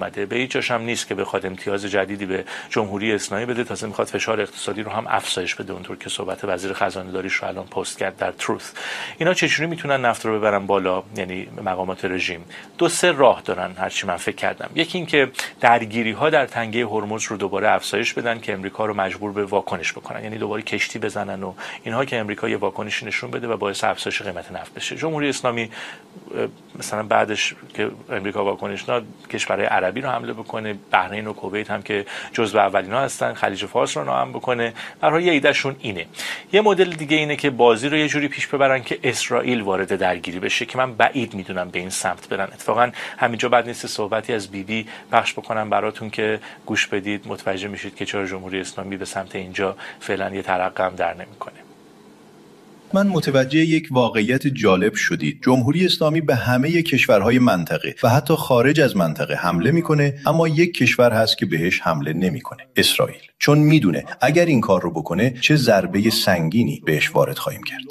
اومده، به هیچ جاش هم نیست که بخواد امتیاز جدیدی به جمهوری اسلامی بده، تازه میخواد فشار اقتصادی رو هم افزایش بده، اونطور که صحبت وزیر خزانه داریش رو الان پست کرد در تروث. اینا چجوری میتونن نفت رو ببرن بالا، یعنی مقامات رژیم؟ 2-3 راه دارن هرچی من فکر کردم. یکی این که درگیری ها در تنگه هرمز رو دوباره افزایش بدن که امریکا رو مجبور به واکنش بکنن، یعنی دوباره کشتی بزنن و اینها که امریکا یه واکنشی نشون بده و باعث افزایش قیمت نفت بشه. جمهوری اسلامی مثلا بعدش که امریکا واکنش داد کشورهای عربی رو حمله بکنه، بحرین و کویت هم که جزو اولینا هستن، خلیج فارس رو ناامن بکنه. در حال یه ایدهشون اینه. یه مدل دیگه اینه که بازی رو یه جوری پیش ببرن که اسرائیل وارد درگیری بشه که من بعید میدونم به این سمت برن. اتفاقا همینجا بعد نیست صحبتی از بیبی پخش بکنم براتون که گوش بدید، متوجه میشید که چرا جمهوری اسلامی به سمت اینجا فعلا یه ترقه هم در نمیکنه. من متوجه یک واقعیت جالب شدید. جمهوری اسلامی به همه کشورهای منطقه و حتی خارج از منطقه حمله میکنه، اما یک کشور هست که بهش حمله نمیکنه، اسرائیل. چون میدونه اگر این کار رو بکنه چه ضربه سنگینی بهش وارد خواهیم کرد.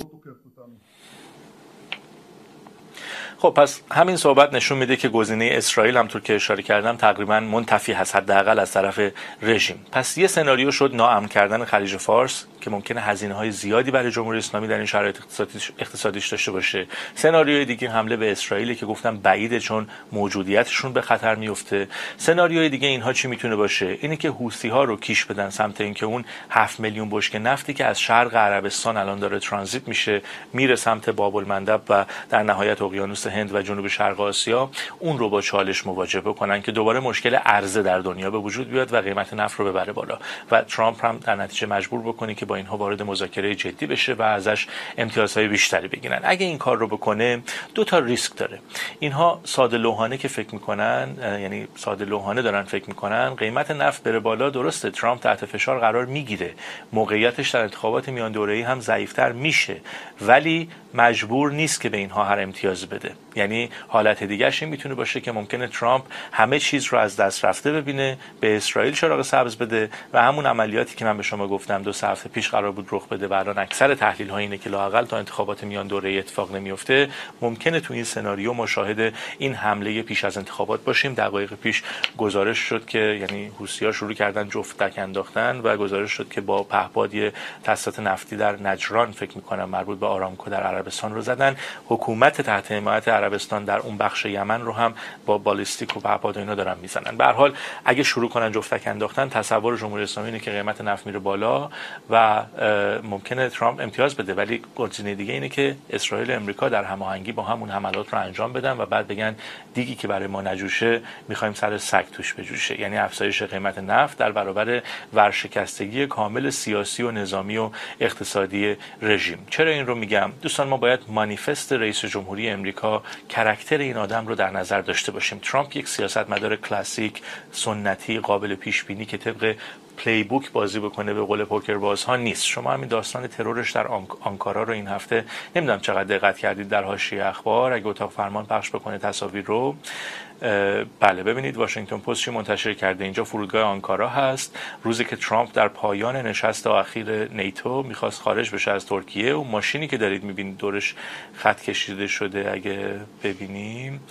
خب پس همین صحبت نشون میده که گزینه اسرائیل همونطور که اشاره کردم تقریبا منتفی هست، حداقل از طرف رژیم. پس یه سناریو شد ناامن کردن خلیج فارس که ممکنه هزینه‌های زیادی برای جمهوری اسلامی در این شرایط اقتصادیش داشته باشه. سناریوی دیگه حمله به اسرائیل که گفتم بعیده چون موجودیتشون به خطر میفته. سناریوی دیگه اینها چی میتونه باشه؟ اینه که حوثی‌ها رو کیش بدن سمت اینکه اون 7 میلیون بشکه نفتی که از شرق عربستان الان داره ترانزیت میشه میره سمت باب المندب و در نهایت اقیانوس هند و جنوب شرق آسیا، اون رو با چالش مواجه بکنن که دوباره مشکل عرضه در دنیا به وجود بیاد و قیمت نفت رو ببره بالا و ترامپ هم در نتیجه مجبور بکنه که با اینها وارد مذاکره جدی بشه و ازش امتیازهای بیشتری بگیرن. اگه این کار رو بکنه 2 تا ریسک داره. اینها ساده لوحانه که فکر میکنن، یعنی ساده لوحانه دارن فکر میکنن قیمت نفت بره بالا، درسته ترامپ تحت فشار قرار میگیره، موقعیتش در انتخابات میان دوره‌ای هم ضعیف‌تر میشه، ولی مجبور نیست که به اینها هر امتیاز بده. یعنی حالت دیگه‌ش این میتونه باشه که ممکنه ترامپ همه چیز رو از دست رفته ببینه، به اسرائیل چراغ سبز بده و همون عملیاتی که من به شما گفتم 2 هفته پیش قرار بود رخ بده و الان اکثر تحلیل‌ها اینه که لااقل تا انتخابات میان دوره‌ای اتفاق نمیفته، ممکنه تو این سناریو مشاهده این حمله پیش از انتخابات باشیم. دقایق پیش گزارش شد که یعنی حوثی‌ها شروع کردن جفتک انداختن و گزارش شد که با پهپاد تاسیسات نفتی در نجران فکر می‌کنم مربوط به آرامکو در عربستان رو زدن. حکومت تحت حمایت عربستان در اون بخش یمن رو هم با بالستیک و پهپاد و اینا دارن میزنن. به هر حال اگه شروع کنن جفتک انداختن، تصور جمهوری اسلامی اینه که قیمت نفت میره بالا و ممکنه ترامپ امتیاز بده، ولی گزینه دیگه اینه که اسرائیل و امریکا در هماهنگی با همون حملات رو انجام بدن و بعد بگن دیگی که برای ما نجوشه میخوایم سر سگ توش بجوشه، یعنی افزایش قیمت نفت در برابر ورشکستگی کامل سیاسی و نظامی و اقتصادی رژیم. چرا این رو میگم؟ دوستان ما باید مانیفست رئیس جمهوری امریکا، کاراکتر این آدم رو در نظر داشته باشیم. ترامپ یک سیاستمدار کلاسیک، سنتی، قابل پیش بینی که طبق پلی بوک بازی بکنه به قول پوکر بازها نیست. شما همین داستان ترورش در آنکارا رو این هفته نمیدونم چقدر دقت کردید در حاشیه اخبار، اگه اتاق فرمان پخش بکنه تصاویر رو، بله ببینید واشنگتن پست چی منتشر کرده. اینجا فرودگاه آنکارا هست، روزی که ترامپ در پایان نشست اخیر نیتو میخواست خارج بشه از ترکیه. و ماشینی که دارید میبینید دورش خط کشیده شده، اگه ببینیم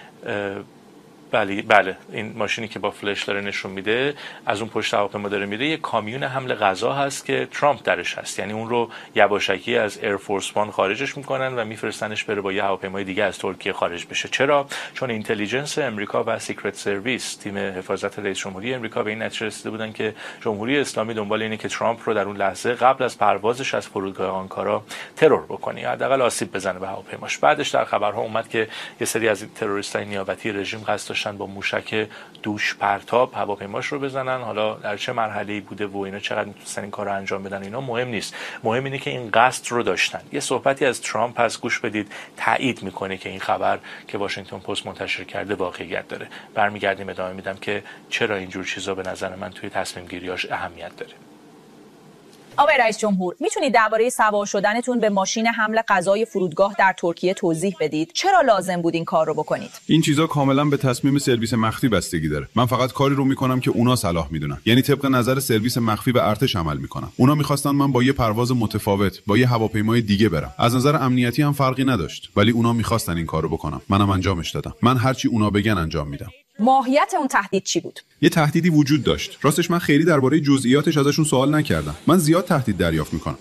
بله این ماشینی که با فلش داره نشون میده از اون پشت هواپیما داره میره، یه کامیون حمل غذا هست که ترامپ درش هست، یعنی اون رو یواشکی از ایرفورس وان خارجش میکنن و میفرستنش بره با یه هواپیمای دیگه از ترکیه خارج بشه. چرا؟ چون اینتلیجنس امریکا و سیکرت سرویس، تیم حفاظت رئیس جمهوری امریکا، به این نتیجه رسیده بودن که جمهوری اسلامی دنبال اینه که ترامپ رو در اون لحظه قبل از پروازش از فرودگاه آنکارا ترور بکنه یا حداقل آسیب بزنه به هواپیماش. بعدش در خبرها اومد که یه سری از تروریستای نیابتی رژیم قصد داشتن با موشک دوش پرتاب هواپیماش رو بزنن. حالا در چه مرحله‌ای بوده و اینا چقدر میتونستن این کارو انجام بدن اینا مهم نیست، مهم اینه که این قصد رو داشتن. یه صحبتی از ترامپ هست، گوش بدید، تایید میکنه که این خبر که واشنگتن پست منتشر کرده واقعیت داره. برمیگردیم ادامه میدم که چرا اینجور چیزا به نظر من توی تصمیم گیریاش اهمیت داره. آقای رئیس جمهور، میتونید درباره سوار شدنتون به ماشین حمل غذای فرودگاه در ترکیه توضیح بدید؟ چرا لازم بود این کار رو بکنید؟ این چیزا کاملا به تصمیم سرویس مخفی بستگی داره. من فقط کاری رو میکنم که اونا صلاح میدونن، یعنی طبق نظر سرویس مخفی و ارتش عمل میکنم. اونا میخواستن من با یه پرواز متفاوت با یه هواپیمای دیگه برم. از نظر امنیتی هم فرقی نداشت، ولی اونا میخواستن این کارو بکنم. منم انجامش دادم. من هرچی اونا بگن انجام میدم. ماهیت اون تهدید چی بود؟ یه تهدیدی وجود داشت. راستش من خیلی درباره جزئیاتش ازشون سوال نکردم. من زیاد تهدید دریافت میکنم.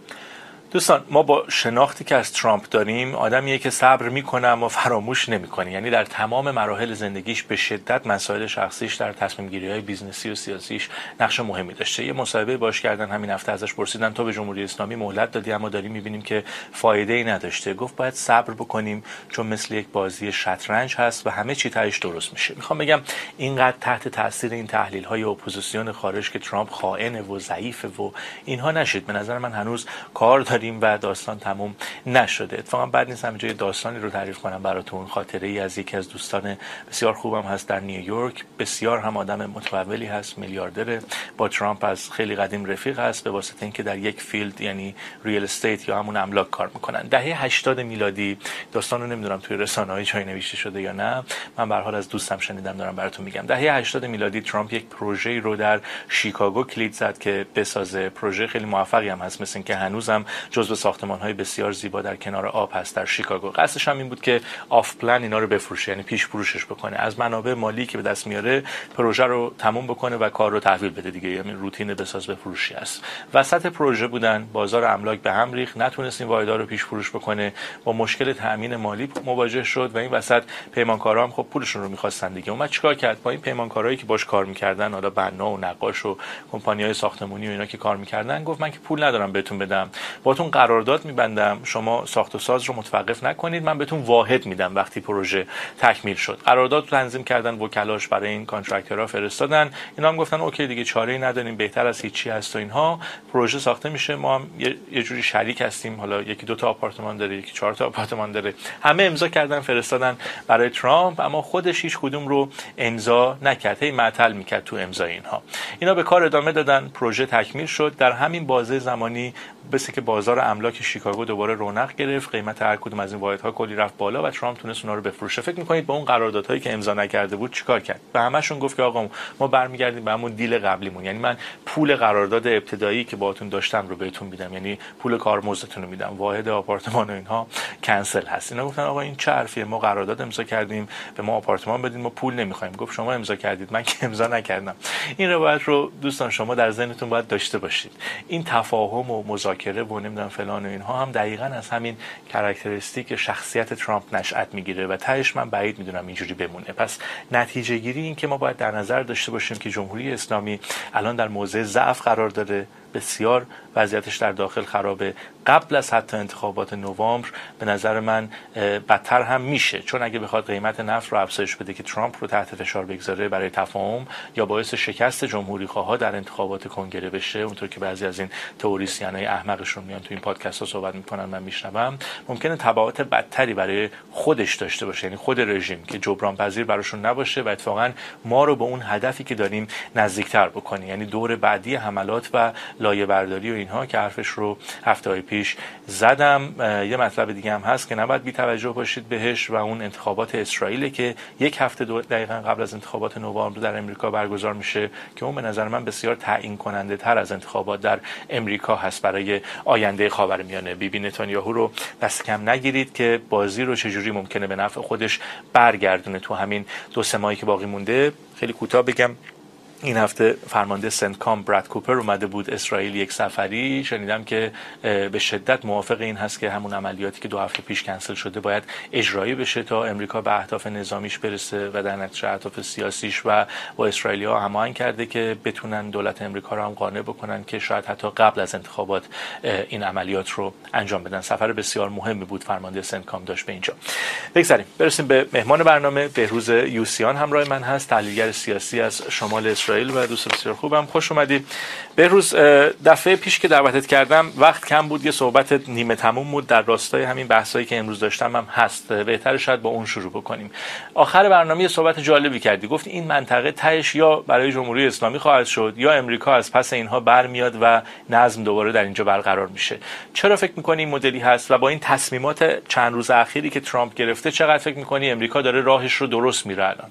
دوستان، ما با شناختی که از ترامپ داریم، آدمیه که صبر میکنه اما فراموش نمیکنه. یعنی در تمام مراحل زندگیش به شدت مسائل شخصیش در تصمیم گیری های بیزنسی و سیاسیش نقش مهمی داشته. یه مصاحبه باش کردن همین هفته، ازش پرسیدن تو به جمهوری اسلامی مهلت دادی اما داریم میبینیم که فایده ای نداشته. گفت باید صبر بکنیم چون مثل یک بازی شطرنج هست و همه چی تهش درست میشه. میخوام بگم اینقدر تحت تاثیر این تحلیل های اپوزیسیون خارج که ترامپ خائنه و ضعیفه و اینها نشید. به نظر من هنوز کار داریم و داستان تموم نشده. اتفاقا بعد نیست همینجا یه داستانی رو تعریف کنم براتون. خاطره ای از یکی از دوستان بسیار خوبم هست در نیویورک. بسیار هم آدم متحولی هست، میلیاردره. با ترامپ از خیلی قدیم رفیق هست به واسطه اینکه در یک فیلد یعنی ریل استیت یا همون املاک کار میکنن. دهه 80 میلادی، داستان رو نمیدونم توی رسانه‌های جای نوشته شده یا نه، من به هر حال از دوستم شنیدم دارم براتون میگم. دهه 80 میلادی ترامپ یک پروژه‌ای رو در شیکاگو کلید زد که بسازه. پروژه خیلی موفقی هم هست، مثل اینکه هنوزم جزو ساختمان‌های بسیار زیبا در کنار آب هست در شیکاگو. قصدش هم این بود که آف پلن اینا رو بفروشه، یعنی پیش فروشش بکنه. از منابع مالی که به دست میاره پروژه رو تموم بکنه و کار رو تحویل بده دیگه. یعنی روتین بساز بفروشی است. وسط پروژه بودن، بازار املاک به هم ریخت، نتونست این واحدها رو پیش فروش بکنه، با مشکل تامین مالی مواجه شد و این وسط پیمانکارا هم خب پولشون رو می‌خواستن دیگه. اومد چیکار کرد؟ با این پیمانکارایی که باش کار می‌کردن، حالا بنا و نقاش و کمپانی‌های ساختمانی و اینا که کار می‌کردن، گفت من که پول ندارم بهتون بدم، باهاتون قرارداد می‌بندم، شما ساخت و ساز رو متوقف نکنید، من بهتون واحد میدم وقتی پروژه تکمیل شد. قرارداد تنظیم کردن، وکلاش برای این کانترکتورها فرستادن. اینا هم گفتن اوکی دیگه، چاره‌ای نداریم، بهتر از هیچی هست و اینها. پروژه ساخته میشه، ما هم یه جوری شریک هستیم، حالا یکی 2 تا آپارتمان داره، یکی 4 تا آپارتمان داره. همه امضا کردن فرستادن برای ترامپ، اما خودش هیچ کدوم رو امضا نکرد، هی معطل میکرد تو امضای اینها. اینا به کار ادامه دادن، پروژه تکمیل شد. در همین بازه زمانی بس که بازار املاک شیکاگو دوباره رونق گرفت، قیمت هر کدوم از این واحدها کلی رفت بالا و ترامپ تونست اونا رو بفروشه. فکر می‌کنید با اون قراردادهایی که امضا نکرده بود چیکار کرد؟ به همشون گفت که آقا ما برمیگردیم به همون دیل قبلیمون، یعنی من پول قرارداد ابتدایی که باهاتون داشتم رو بهتون میدم، یعنی پول کارمزدتون رو میدم، واحد آپارتمان و اینها کنسل هست. اینا گفتن آقا این چه حرفیه، ما قرارداد امضا کردیم، به ما آپارتمان بدین، ما پول نمی‌خوایم. گفت شما امضا کردید، من که امضا نکردم. این روایت رو دوستان شما در ذهنتون باید داشته باشید. این تفاهم و مذاکره و نمیدونم فلان و اینها هم دقیقاً از همین کاراکتریستیک شخصیت ترامپ نشأت میگیره و تهش من بعید میدونم اینجوری بمونه. پس نتیجه گیری این که ما باید در نظر داشته باشیم که جمهوری اسلامی الان در موضع ضعف قرار داره، بسیار وضعیتش در داخل خرابه. قبل از حتی انتخابات نوامبر به نظر من بدتر هم میشه، چون اگه بخواد قیمت نفت رو افزایش بده که ترامپ رو تحت فشار بگذاره برای تفاهم یا باعث شکست جمهوری خواها در انتخابات کنگره بشه، اونطور که بعضی از این تئوریسینای احمقشون میان تو این پادکست ها صحبت میکنن من میشنوم، ممکنه تبعات بدتری برای خودش داشته باشه، یعنی خود رژیم که جبران پذیر براشون نباشه و اتفاقا ما رو به اون هدفی که داریم نزدیکتر بکنه، یعنی دور بعدی حملات و لایه برداری و اینها که حرفش رو هفته‌های پیش زدم. یه مطلب دیگه هم هست که نباید بی توجه باشید بهش و اون انتخابات اسرائیل که یک هفته دقیقاً قبل از انتخابات نوامبر در امریکا برگزار میشه که اون به نظر من بسیار تعیین کننده تر از انتخابات در امریکا هست برای آینده خاورمیانه. بیبی نتانیاهو رو دست کم نگیرید که بازی رو چجوری ممکنه به نفع خودش برگردونه تو همین 2-3 ماهی که باقی مونده. خیلی کوتاه بگم، این هفته فرمانده سنتکام براد کوپر اومده بود اسرائیل یک سفری، شنیدم که به شدت موافق این هست که همون عملیاتی که 2 هفته پیش کنسل شده باید اجرایی بشه تا امریکا به اهداف نظامیش برسه و در نتیجه اهداف سیاسیش و با اسرائیلی‌ها هماهنگ کرده که بتونن دولت امریکا رو هم قانع بکنن که شاید حتی قبل از انتخابات این عملیات رو انجام بدن. سفر بسیار مهمی بود فرمانده سنتکام داشت به اینجا. بگذاریم برسیم به مهمان برنامه. بهروز یوسیان همراه من هست، تحلیلگر سیاسی از شمال اسرائیل و دوست بسیار خوبم. خوش اومدی بهروز. دفعه پیش که دعوتت کردم وقت کم بود، یه صحبت نیمه تموم بود در راستای همین بحثایی که امروز داشتم هم هست. بهتره شاید با اون شروع بکنیم. آخر برنامه یه صحبت جالبی کردی، گفتی این منطقه تهش یا برای جمهوری اسلامی خواهد شد یا امریکا از پس اینها برمیاد و نظم دوباره در اینجا برقرار میشه. چرا فکر می‌کنی این مدلی هست و با این تصمیمات چند روز اخیری که ترامپ گرفته چقدر فکر می‌کنی امریکا داره راهش رو درست میره الان؟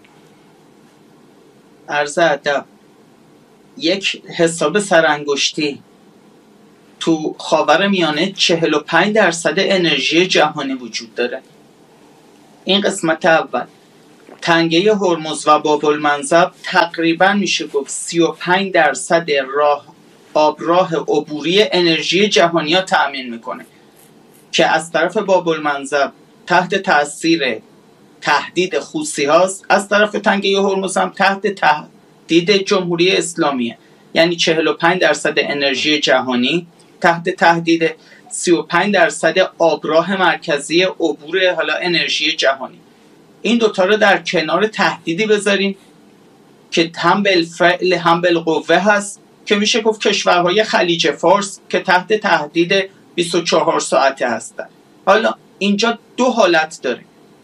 عرض ادب، یک حساب سرانگشتی تو خاورمیانه 45% انرژی جهانی وجود داره. این قسمت اول. تنگه هرمز و باب المنزب تقریبا میشه گفت 35% آبراه عبوری انرژی جهانی ها تأمین میکنه که از طرف باب المنزب تحت تاثیر تهدید خوثی هاست، از طرف تنگه هرمز هم تحت تهدید جمهوری اسلامیه. یعنی 45% انرژی جهانی تحت تهدید، 35% آبراه مرکزی عبور حالا انرژی جهانی. این دوتا رو در کنار تهدیدی بذاریم که هم بالفعل هم بالقوه هست که میشه گفت کشورهای خلیج فارس که تحت تهدید 24 ساعته هستن. حالا اینجا دو حالت داره،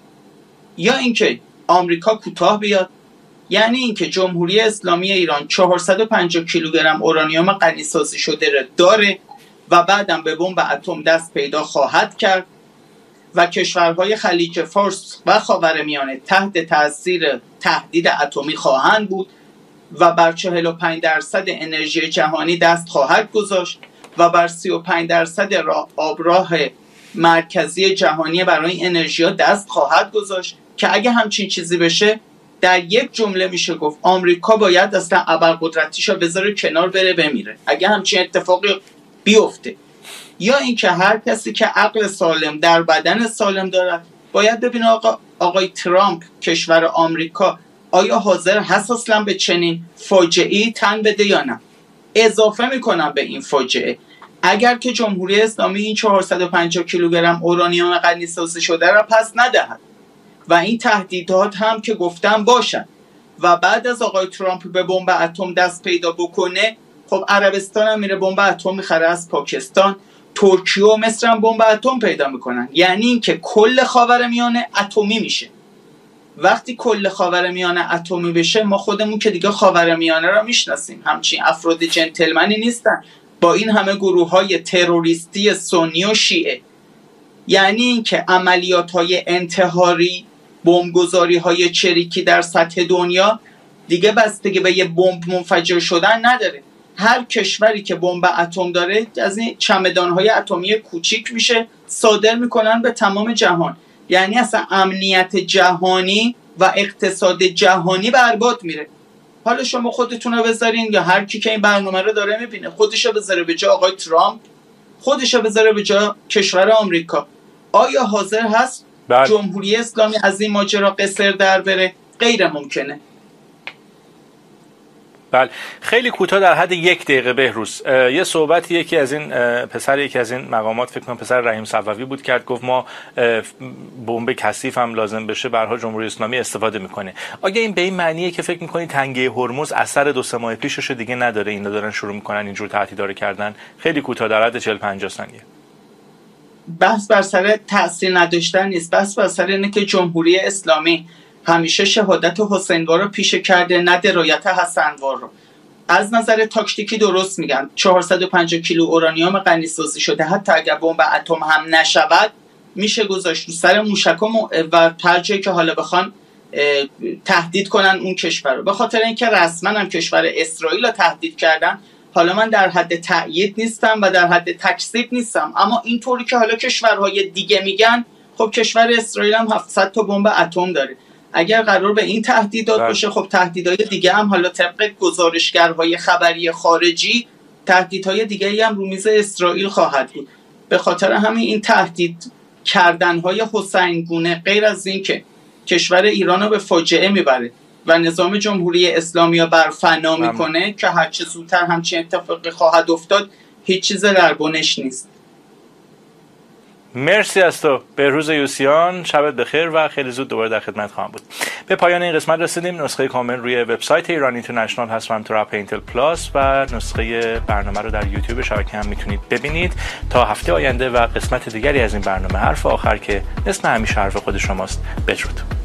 یا اینکه آمریکا کوتاه بیاد، یعنی اینکه جمهوری اسلامی ایران 450 کیلوگرم اورانیوم غنی‌سازی شده داره و بعدم به بمب اتم دست پیدا خواهد کرد و کشورهای خلیج فارس و خاورمیانه تحت تاثیر تهدید اتمی خواهند بود و بر 45% انرژی جهانی دست خواهد گذاشت و بر 35% آبراه مرکزی جهانی برای انرژی ها دست خواهد گذاشت که اگه همچین چیزی بشه در یک جمله میشه گفت آمریکا باید اصلا ابرقدرتیشو بذاره کنار بره بمیره اگه همچین اتفاقی بیفته. یا اینکه هر کسی که عقل سالم در بدن سالم دارد باید ببینه آقای ترامپ کشور آمریکا آیا حاضر هست اصلا به چنین فاجعه‌ای تن بده یا نه. اضافه میکنم به این فاجعه، اگر که جمهوری اسلامی این 450 کیلوگرم اورانیوم غنی‌سازی شده را پس ندهد و این تهدیدات هم که گفتم باشن و بعد از آقای ترامپ به بمب اتم دست پیدا بکنه، خب عربستان هم میره بمب اتم میخره از پاکستان، ترکیه و مصر هم بمب اتم پیدا میکنن. یعنی اینکه کل خاورمیانه اتمی میشه. وقتی کل خاورمیانه اتمی بشه ما خودمون که دیگه خاورمیانه را میشناسیم، همچین افراد جنتلمنی نیستن با این همه گروه‌های تروریستی سنی و شیعه. یعنی اینکه عملیات‌های انتحاری، بمبگذاری‌های چریکی در سطح دنیا دیگه بستگی به یه بمب منفجر شدن نداره. هر کشوری که بمب اتم داره از این چمدان‌های اتمی کوچیک میشه صادر میکنن به تمام جهان. یعنی اصلا امنیت جهانی و اقتصاد جهانی برباد میره. حالا شما خودتون رو بذارین یا هر کی که این برنامه رو داره میبینه خودشو بذاره به جای آقای ترامپ، خودشو بذاره به جای کشور آمریکا. آیا حاضر هست جمهوری اسلامی از این ماجرا قصر در بره؟ غیر ممکنه. بله، خیلی کوتاه در حد 1 دقیقه بهروز. یه صحبت یکی از این مقامات فکر کنم پسر رحیم صفوی بود کرد، گفت ما بمب کثیف هم لازم بشه برها جمهوری اسلامی استفاده میکنه. آیا این به این معنیه که فکر میکنی تنگه هرمز اثر 2-3 ماه پیشش دیگه نداره، اینا دارن شروع میکنن اینجور تهدیدار کردن؟ خیلی کوتاه در حد 40-50 ثانیه. بحث بر سر تأثیر نداشتن نیست، بحث بر سر اینه که جمهوری اسلامی همیشه شهادت حسینوار رو پیشه کرده، نه درایت حسنوار رو. از نظر تاکتیکی درست میگن، 450 کیلو اورانیوم غنی‌سازی شده حتی اگر بمب اتم هم نشود میشه گذاشت رو سر موشکام و هر جایی که حالا بخوان تهدید کنن اون کشور رو. به خاطر اینکه رسما هم کشور اسرائیل رو تهدید کردن، حالا من در حد تأیید نیستم و در حد تکذیب نیستم، اما اینطوری که حالا کشورهای دیگه میگن، خب کشور اسرائیل هم 700 تا بمب اتم داره. اگر قرار به این تهدیدات باشه، خب تهدیدهای دیگه هم حالا طبق گزارشگرهای خبری خارجی تهدیدهای دیگه هم رو میز اسرائیل خواهد بود. به خاطر همین این تهدید کردنهای حسینگونه غیر از این که کشور ایران رو به فاجعه میبره و نظام جمهوری اسلامی رو برفنا میکنه که هرچه زودتر همچین اتفاقی خواهد افتاد، هیچ چیز در بنش نیست. مرسی از تو بهروز یوسیان، شبت بخیر و خیلی زود دوباره در خدمت خواهم بود. به پایان این قسمت رسیدیم. نسخه کامل روی وبسایت ایران اینترنشنال هست و همینطور اپ اینتل پلاس و نسخه برنامه رو در یوتیوب شبکه هم میتونید ببینید. تا هفته آینده و قسمت دیگری از این برنامه حرف آخر که مثل همیشه حرف خود شماست. بدرود.